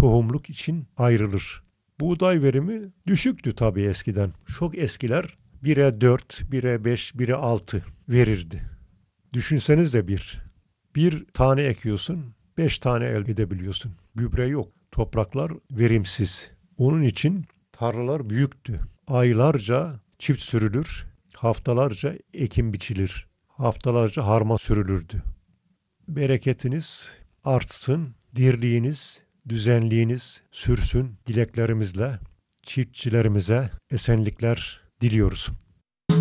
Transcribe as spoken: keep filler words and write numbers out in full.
tohumluk için ayrılır. Buğday verimi düşüktü tabii eskiden. Çok eskiler bire dört, bire beş, bire altı verirdi. Düşünsenize bir. Bir tane ekiyorsun, beş tane elde edebiliyorsun. Gübre yok. Topraklar verimsiz. Onun için tarlalar büyüktü. Aylarca çift sürülür, haftalarca ekim biçilir. Haftalarca harman sürülürdü. Bereketiniz artsın, dirliğiniz, düzenliğiniz sürsün dileklerimizle çiftçilerimize esenlikler diliyoruz.